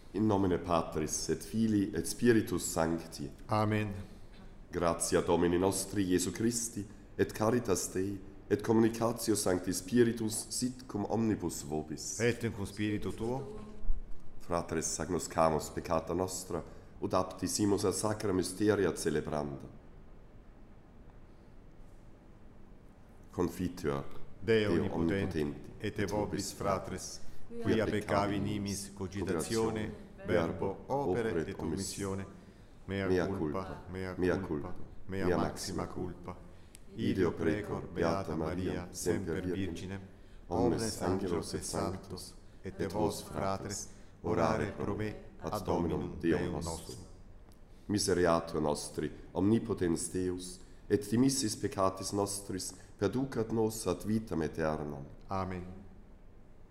In nomine Patris et Filii et Spiritus Sancti. Amen. Gratia Domini nostri Iesu Christi, et caritas Dei, et communicatio Sancti Spiritus sit cum omnibus vobis. Et cum spiritu tuo, Fratres agnoscamus peccata nostra, ut aptisimus a sacra mysteria celebranda. Confiteor Deo omnipotenti, et vobis fratres, quia peccavi nimis cogitatione, verbo, opere et omissione, mea culpa, mea maxima culpa. Ideo precor Beata Maria, semper Virginem, omnes angelos et sanctos, et vos fratres, orare pro me ad Dominum Deum nostrum. Misereatur nostri, omnipotens Deus, et dimissis peccatis nostris, perducat nos ad vitam aeternam. Amen.